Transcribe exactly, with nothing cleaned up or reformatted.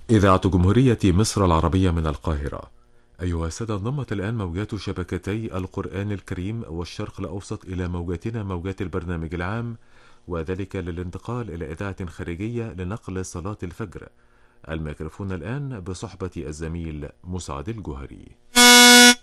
إذاعة جمهورية مصر العربية من القاهرة. أيها السادة، انضمت الآن موجات شبكتي القرآن الكريم والشرق الأوسط إلى موجاتنا، موجات البرنامج العام، وذلك للانتقال إلى إذاعة خارجية لنقل صلاة الفجر. الميكروفون الآن بصحبة الزميل مسعد الجهري.